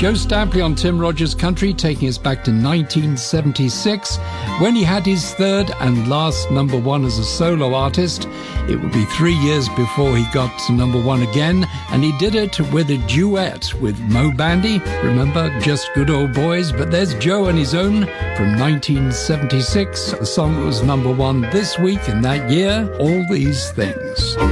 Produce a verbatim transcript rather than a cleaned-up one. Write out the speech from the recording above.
Joe Stampley on Tim Rogers Country, taking us back to nineteen seventy-six, when he had his third and last number one as a solo artist. It would be three years before he got to number one again, and he did it with a duet with Mo Bandy. Remember, Just Good Old Boys? But there's Joe and his own from nineteen seventy-six, a song that was number one this week in that year, All These Things.